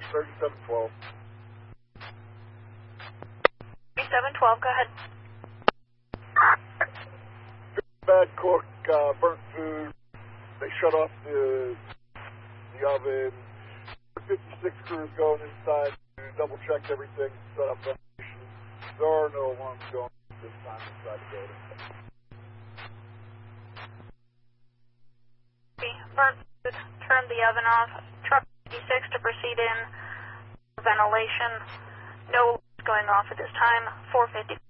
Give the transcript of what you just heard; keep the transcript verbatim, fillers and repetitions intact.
thirty-seven twelve. thirty-seven twelve, go ahead. Bad cook, uh, burnt food. They shut off the the oven. fifty-six crews going inside to double check everything, set up ventilation. There are no alarms going this time inside the building. Burnt food, turn the oven off. Truck fifty-six to proceed in ventilation. No going off at this time. four fifty.